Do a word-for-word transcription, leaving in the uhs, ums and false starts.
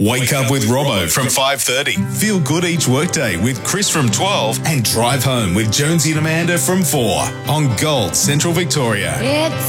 Wake up with Robbo from five thirty. Feel good each workday with Chris from twelve. And drive home with Jonesy and Amanda from four on Gold Central Victoria. It's